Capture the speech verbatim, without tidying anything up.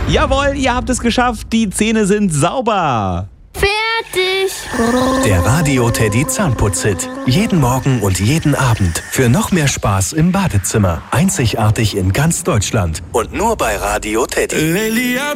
Jawohl, ihr habt es geschafft. Die Zähne sind sauber. Fertig. Der Radio Teddy Zahnputz-Hit. Jeden Morgen und jeden Abend. Für noch mehr Spaß im Badezimmer. Einzigartig in ganz Deutschland. Und nur bei Radio Teddy.